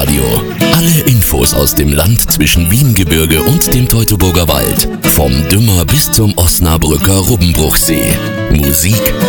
Radio. Alle Infos aus dem Land zwischen Wiengebirge und dem Teutoburger Wald. Vom Dümmer bis zum Osnabrücker Rubbenbruchsee. Musik,